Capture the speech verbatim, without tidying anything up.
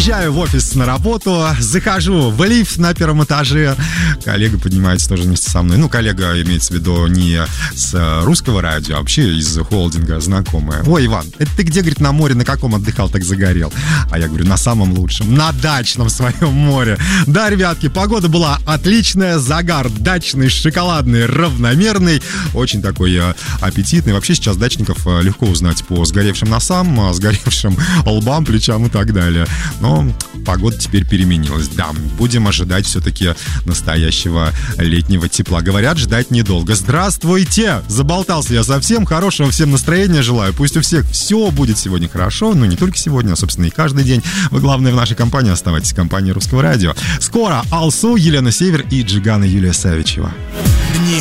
Приезжаю в офис на работу, захожу в лифт на первом этаже. Коллега поднимается тоже вместе со мной. Ну, коллега имеется в виду не с русского радио, а вообще из холдинга знакомая. Ой, Иван, это ты где, говорит, на море, на каком отдыхал, так загорел? А я говорю, на самом лучшем, на дачном своем море. Да, ребятки, погода была отличная, загар дачный, шоколадный, равномерный, очень такой э, аппетитный. Вообще сейчас дачников э, легко узнать по сгоревшим носам, э, сгоревшим лбам, плечам и так далее. Но погода теперь переменилась. Да, будем ожидать все-таки настоящего летнего тепла. Говорят, ждать недолго. Здравствуйте! Заболтался я совсем. Хорошего всем настроения желаю. Пусть у всех все будет сегодня хорошо. Ну, не только сегодня, а, собственно, и каждый день. Вы, главное, в нашей компании оставайтесь в компании Русского радио. Скоро Алсу, Елена Север и Джигана Юлия Савичева.